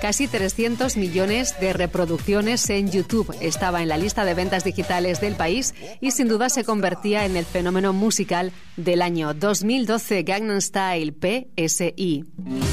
Casi 300 millones de reproducciones en YouTube. Estaba en la lista de ventas digitales del país y sin duda se convertía en el fenómeno musical del año 2012. Gangnam Style, PSI.